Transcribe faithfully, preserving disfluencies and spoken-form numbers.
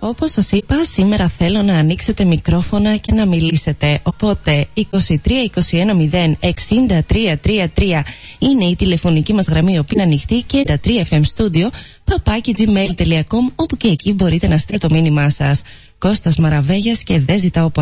Όπως σας είπα, σήμερα θέλω να ανοίξετε μικρόφωνα και να μιλήσετε. Οπότε είκοσι τρία είκοσι ένα μηδέν εξήντα τρία τριάντα τρία είναι η τηλεφωνική μας γραμμή, η οποία είναι ανοιχτή, και τα τρία εφ εμ Studio παπάκι τζι μέιλ τελεία κομ, όπου και εκεί μπορείτε να στείλετε το μήνυμά σας. Κώστας Μαραβέγιας και δεν ζητάω πολλά.